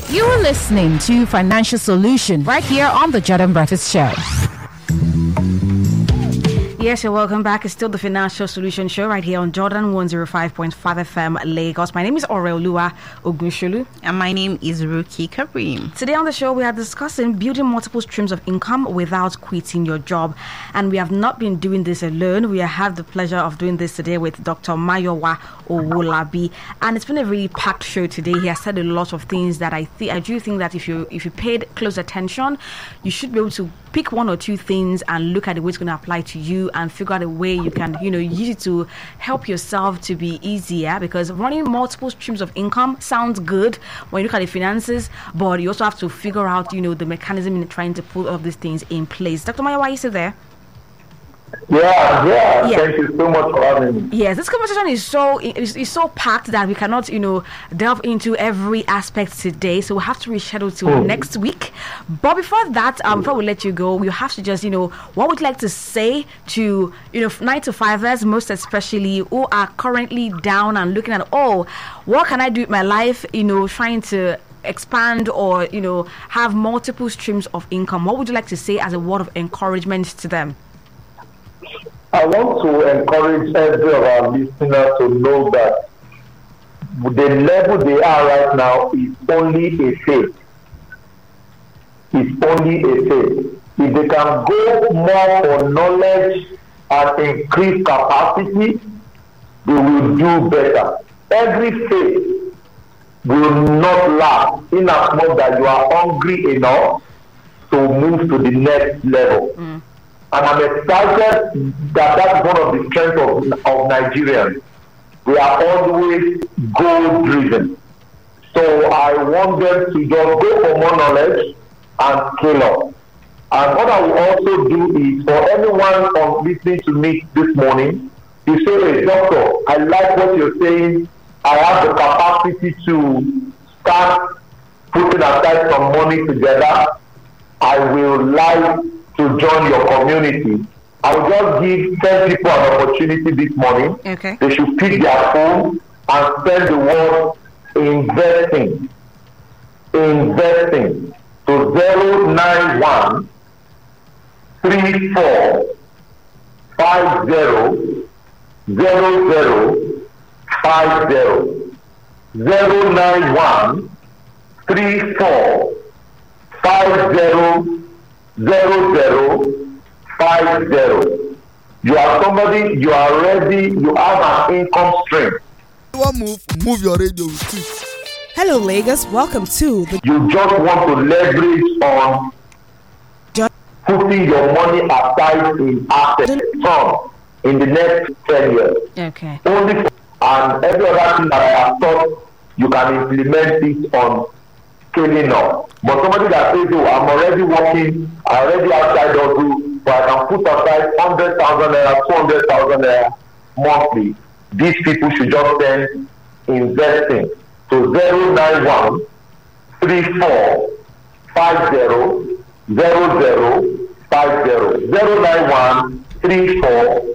You are listening to Financial Solution right here on the Jordan Breakfast Show. Yes, you're welcome back. It's still the Financial Solution Show right here on Jordan 105.5 FM Lagos. My name is Oreoluwa Ogunsholu. And my name is Ruki Karim. Today on the show, we are discussing building multiple streams of income without quitting your job. And we have not been doing this alone. We have the pleasure of doing this today with Dr. Mayowa Owolabi. And it's been a really packed show today. He has said a lot of things that I do think that if you paid close attention, you should be able to pick one or two things and look at the way it's going to apply to you and figure out a way you can, use it to help yourself to be easier, because running multiple streams of income sounds good when you look at the finances, but you also have to figure out, the mechanism in trying to put all of these things in place. Dr. Maya, why are you still there? Yeah. Thank you so much for having me. Yes, this conversation is so packed that we cannot, delve into every aspect today. So we'll have to reschedule to next week. But before that, before we let you go, we have to just, what would you like to say to, 9-to-5ers, most especially, who are currently down and looking at, what can I do with my life, trying to expand or, have multiple streams of income. What would you like to say as a word of encouragement to them? I want to encourage every of our listeners to know that the level they are right now is only a phase. It's only a phase. If they can go more for knowledge and increase capacity, they will do better. Every phase will not last in as much that you are hungry enough to move to the next level. And I'm excited that that's one of the strengths of Nigerians. We are always goal-driven. So I want them to just go for more knowledge and scale up. And what I will also do is, for anyone listening to me this morning, you say, hey, doctor, I like what you're saying. I have the capacity to start putting aside some money together. I will like to join your community. I will just give 10 people an opportunity this morning. Okay. They should pick their phone and spend the word investing. Investing. So 091 34 50 00 50 091 34 50 0050. You are somebody, you are ready, you have an income stream. Move your radio with it. Hello, Lagos. Welcome to the. You just want to leverage on putting your money aside in assets in the next 10 years. Okay. And every other thing that I have thought, you can implement it on scaling up. But somebody that says, I'm already working, I already outside of but I can put aside 100,000 naira, 200,000 naira monthly. These people should just then investing. So 091 34 50 0050 091 34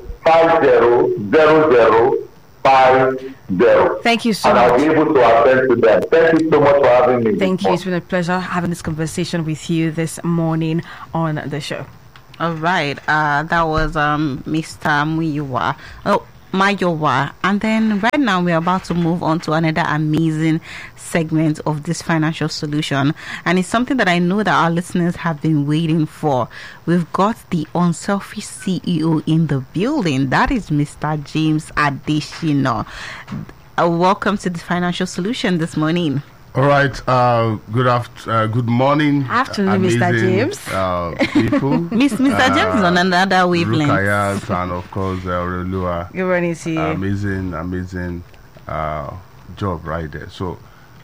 50 0050. Thank you so much. And I'll be able to attend to them. Thank you so much for having me. Thank you. It's been a pleasure having this conversation with you this morning on the show. All right. That was Mr. Mayowa. And then right now we're about to move on to another amazing segment of this financial solution, and it's something that I know that our listeners have been waiting for. We've got the Unselfish CEO in the building. That is Mr. James Adeshina. Welcome to the financial solution this morning. All right. Good morning. Afternoon, Mr. James. People. Mr. James is on another wavelength. Rukayat and of course Relua. Good morning to you. Amazing job right there. So,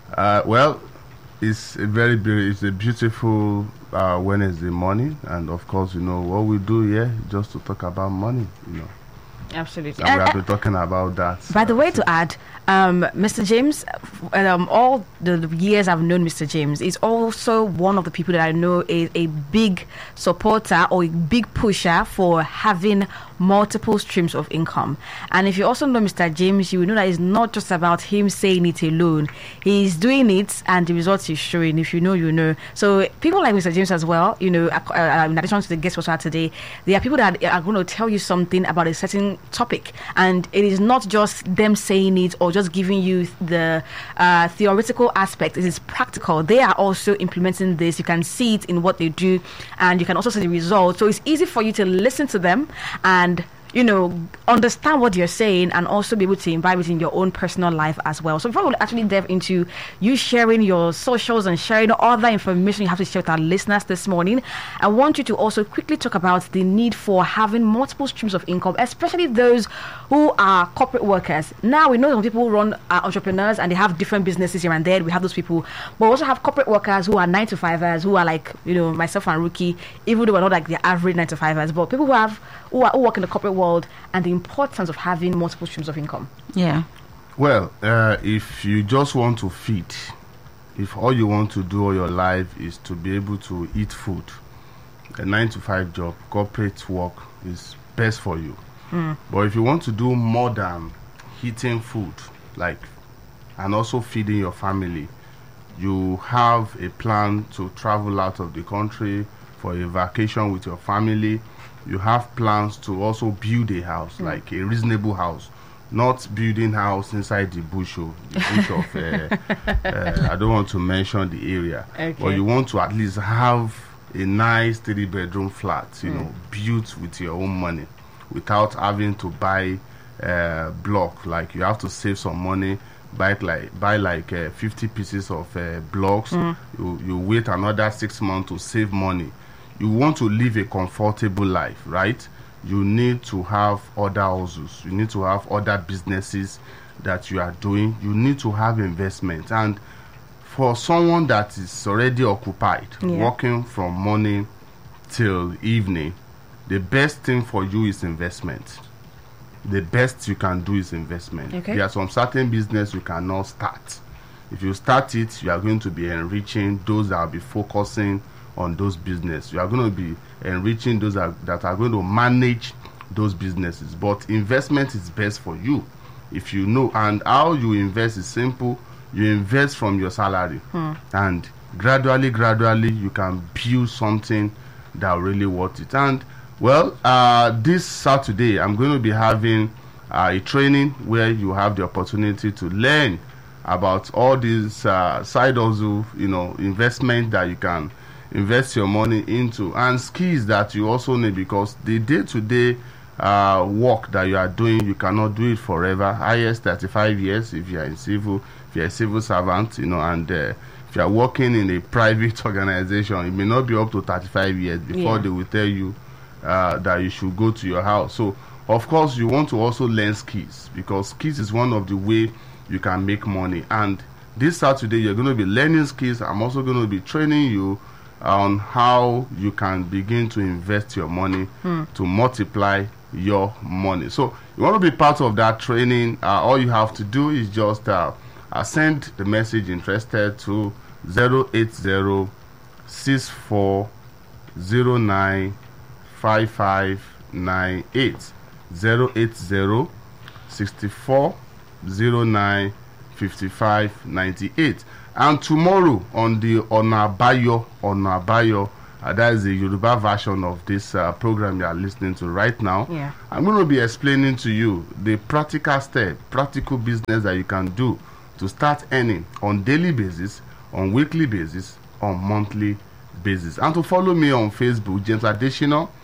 it's a beautiful Wednesday morning, and of course, what we do here just to talk about money. Absolutely. And we have been talking about that. By the way, to add, Mr. James, all the years I've known Mr. James, is also one of the people that I know is a big supporter or a big pusher for having multiple streams of income. And if you also know Mr. James, you will know that it's not just about him saying it alone. He's doing it and the results he's showing. If you know, you know. So people like Mr. James as well, you know, in addition to the guest host today, there are people that are going to tell you something about a certain topic. And it is not just them saying it or just giving you the theoretical aspect. It is practical. They are also implementing this. You can see it in what they do, and you can also see the results. So it's easy for you to listen to them and, you know, understand what you're saying and also be able to imbibe it in your own personal life as well. So before we actually delve into you sharing your socials and sharing all that information you have to share with our listeners this morning, I want you to also quickly talk about the need for having multiple streams of income, especially those who are corporate workers. Now we know some people run entrepreneurs and they have different businesses here and there. We have those people, but we also have corporate workers who are 9-to-5ers, who are like, you know, myself and Rookie, even though we're not like the average 9-to-5ers, but people who work in the corporate world, and the importance of having multiple streams of income. Yeah. Well, if you just want to feed, if all you want to do all your life is to be able to eat food, a 9-to-5 job, corporate work is best for you. But if you want to do more than eating food, like, and also feeding your family, you have a plan to travel out of the country for a vacation with your family. You have plans to also build a house, like a reasonable house, not building house inside the bush of I don't want to mention the area, but you want to at least have a nice 3-bedroom flat, you know, built with your own money, without having to buy block. Like, you have to save some money, buy 50 pieces of blocks. You wait another 6 months to save money. You want to live a comfortable life, right? You need to have other hustles. You need to have other businesses that you are doing. You need to have investment. And for someone that is already occupied, working from morning till evening, the best thing for you is investment. The best you can do is investment. Okay. There are some certain business you cannot start. If you start it, you are going to be enriching those that will be focusing on those business. You are going to be enriching those that are going to manage those businesses. But investment is best for you, if you know. And how you invest is simple. You invest from your salary, and gradually you can build something that will really worth it. And well, this Saturday I'm going to be having a training where you have the opportunity to learn about all these side hustle, you know, investment that you can invest your money into, and skills that you also need, because the day-to-day work that you are doing, you cannot do it forever. Highest 35 years if you are in civil, if you are a civil servant, you know, and if you are working in a private organization, it may not be up to 35 years before they will tell you that you should go to your house. So of course you want to also learn skills, because skills is one of the way you can make money. And this Saturday you're going to be learning skills. I'm also going to be training you on how you can begin to invest your money to multiply your money. So you want to be part of that training, all you have to do is just send the message interested to 08064095598, 08064095598. And tomorrow on the Onabayo, that is the Yoruba version of this program you are listening to right now. I'm going to be explaining to you the practical step, practical business that you can do to start earning on daily basis, on weekly basis, on monthly basis. And to follow me on Facebook, James Adesina,